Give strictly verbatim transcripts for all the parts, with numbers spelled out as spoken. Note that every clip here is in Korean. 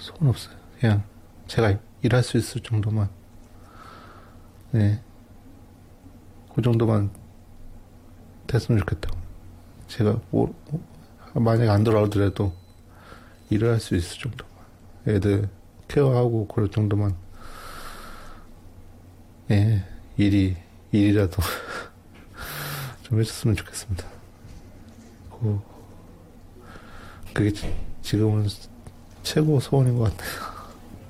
소원 없어요. 그냥 제가 일할 수 있을 정도만. 네. 그 정도만 됐으면 좋겠다고. 제가 뭐, 만약에 안 돌아오더라도 일을 할 수 있을 정도만. 애들 케어하고 그럴 정도만. 예, 일이, 일이라도 좀 해줬으면 좋겠습니다. 그, 그게 지금은 최고 소원인 것 같아요.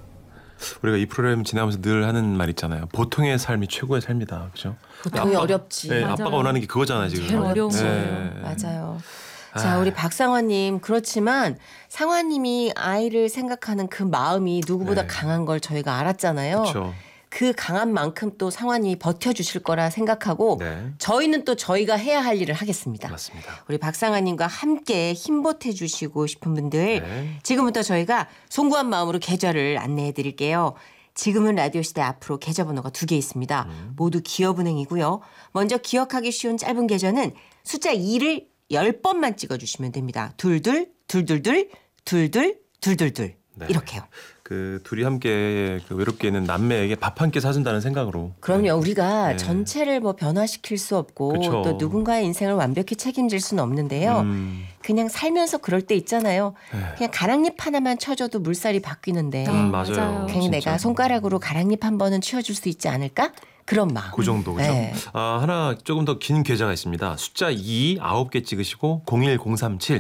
우리가 이 프로그램 지나면서 늘 하는 말 있잖아요. 보통의 삶이 최고의 삶이다. 그죠? 보통이 아빠, 어렵지. 네, 아빠가 원하는 게 그거잖아요, 지금. 제일 어려운 네. 거예요. 맞아요. 아. 자, 우리 박상화님, 그렇지만 상화님이 아이를 생각하는 그 마음이 누구보다 네. 강한 걸 저희가 알았잖아요. 그렇죠. 그 강한 만큼 또 상화님이 버텨주실 거라 생각하고 네. 저희는 또 저희가 해야 할 일을 하겠습니다. 맞습니다. 우리 박상화님과 함께 힘보태 주시고 싶은 분들 네. 지금부터 저희가 송구한 마음으로 계좌를 안내해 드릴게요. 지금은 라디오시대 앞으로 계좌번호가 두 개 있습니다. 음. 모두 기업은행이고요. 먼저 기억하기 쉬운 짧은 계좌는 숫자 이를 열 번만 찍어주시면 됩니다. 둘둘 둘둘둘 둘둘 둘둘둘 네. 이렇게요. 그 둘이 함께 그 외롭게 있는 남매에게 밥 한 끼 사준다는 생각으로. 그럼요. 네. 우리가 네. 전체를 뭐 변화시킬 수 없고 그쵸. 또 누군가의 인생을 완벽히 책임질 수는 없는데요. 음. 그냥 살면서 그럴 때 있잖아요. 네. 그냥 가랑잎 하나만 쳐줘도 물살이 바뀌는데 음, 맞아요. 그냥 진짜. 내가 손가락으로 가랑잎 한 번은 치워줄 수 있지 않을까? 그런 마음. 그 정도 그죠? 네. 아, 하나 조금 더 긴 계좌가 있습니다. 숫자 이 아홉 개 찍으시고 공일공삼칠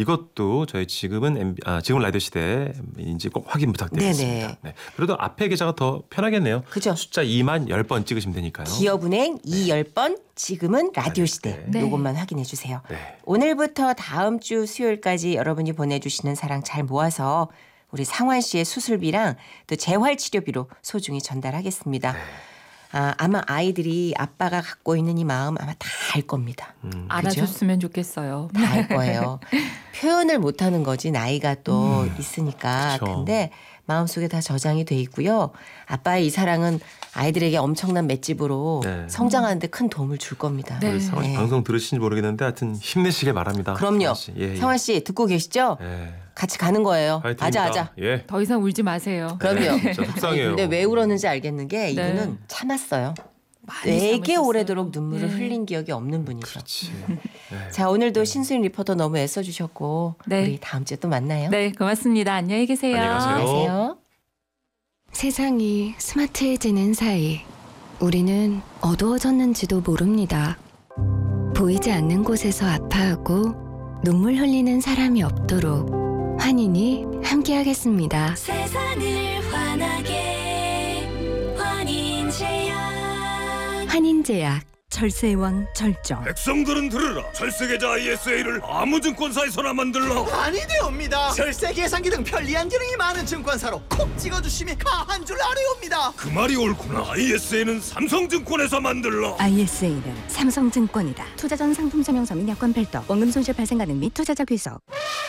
이것도 저희 지금은 엠비, 아, 지금 라디오 시대인지 꼭 확인 부탁드리겠습니다. 네네. 네. 그래도 앞에 계좌가 더 편하겠네요. 그죠? 숫자 이만 열 번 찍으시면 되니까요. 기업은행 이 열 번 지금은 라디오 시대 네. 요것만 확인해 주세요. 네. 오늘부터 다음 주 수요일까지 여러분이 보내주시는 사랑 잘 모아서 우리 상환 씨의 수술비랑 또 재활치료비로 소중히 전달하겠습니다. 네. 아, 아마 아이들이 아빠가 갖고 있는 이 마음 아마 다 알 겁니다. 음. 알아줬으면 좋겠어요. 다 알 거예요. 표현을 못하는 거지 나이가 또 음. 있으니까. 그쵸. 근데 마음속에 다 저장이 돼 있고요. 아빠의 이 사랑은 아이들에게 엄청난 맷집으로 네. 성장하는데 큰 도움을 줄 겁니다. 네. 우리 상환 씨 네. 방송 들으시는지 모르겠는데 하여튼 힘내시길 바랍니다. 그럼요. 상환 씨. 예, 예. 상환 씨 듣고 계시죠? 예. 같이 가는 거예요. 화이팅입니다. 아자 아자. 예. 더 이상 울지 마세요. 그럼요. 진짜 속상해요. 근데 왜 울었는지 알겠는 게 이분은 네. 참았어요. 많이 되게 참으셨어요. 오래도록 눈물을 네. 흘린 기억이 없는 분이죠. 그렇지. 네. 자, 오늘도 신수인 리포터 너무 애써주셨고 네. 우리 다음 주에 또 만나요. 네, 고맙습니다. 안녕히 계세요. 안녕히 가세요. 안녕하세요. 세상이 스마트해지는 사이 우리는 어두워졌는지도 모릅니다. 보이지 않는 곳에서 아파하고 눈물 흘리는 사람이 없도록 환인이 함께하겠습니다. 세상을 환하게 환인제약 환인제약 절세의 왕 절정. 백성들은 들으라. 절세계좌 아이에스에이를 아무 증권사에서나 만들라. 아니 되옵니다. 절세 계산기 등 편리한 기능이 많은 증권사로 콕 찍어주시면 가한 줄 알아옵니다. 그 말이 옳구나. 아이에스에이는 삼성증권에서 만들라. 아이에스에이는 삼성증권이다. 투자 전 상품 설명서 및 약관 별도, 원금 손실 발생 가능 및 투자자 귀속.